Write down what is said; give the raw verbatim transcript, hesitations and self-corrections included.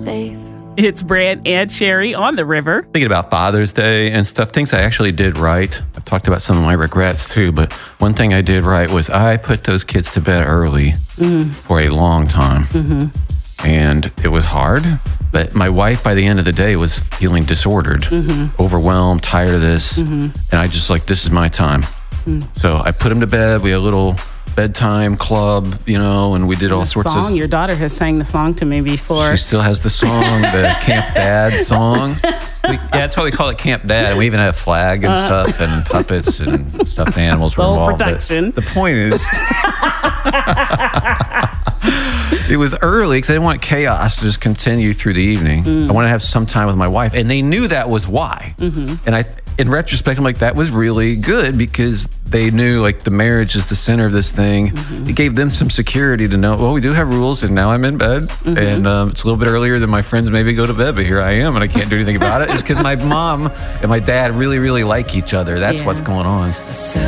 safe. It's Brant and Sherry on the river. Thinking about Father's Day and stuff, things I actually did right. I've talked about some of my regrets too, but one thing I did right was I put those kids to bed early mm-hmm. for a long time. Mm-hmm. And it was hard, but my wife by the end of the day was feeling disordered, mm-hmm. overwhelmed, tired of this. Mm-hmm. And I just like, this is my time. Mm. So I put them to bed. We had a little bedtime club, you know, and we did all the sorts song, of... Your daughter has sang the song to me before. She still has the song, the Camp Dad song. We, yeah, that's why we call it Camp Dad. And we even had a flag and uh, stuff and puppets and stuffed animals were involved. Production. But the point is... it was early because I didn't want chaos to just continue through the evening. Mm. I wanted to have some time with my wife. And they knew that was why. Mm-hmm. And I... in retrospect, I'm like, that was really good because they knew like the marriage is the center of this thing. Mm-hmm. It gave them some security to know, well, we do have rules and now I'm in bed mm-hmm. and um, it's a little bit earlier than my friends maybe go to bed, but here I am and I can't do anything about it. It's because my mom and my dad really, really like each other. That's yeah. what's going on.